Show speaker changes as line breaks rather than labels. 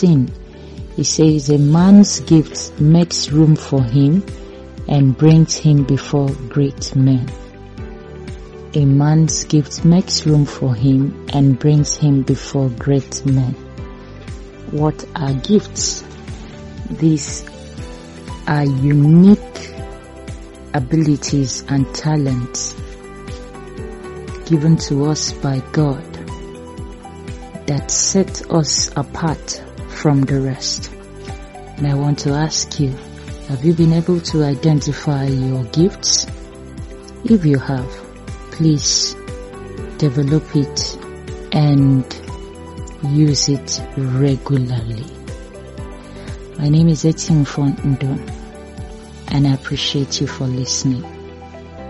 16, it says, a man's gift makes room for him and brings him before great men. A man's gift makes room for him and brings him before great men. What are gifts? These are unique abilities and talents given to us by God that set us apart from the rest. And I want to ask you, have you been able to identify your gifts? If you have, please develop it and use it regularly. My name is Etienne Fontendon, and I appreciate you for listening.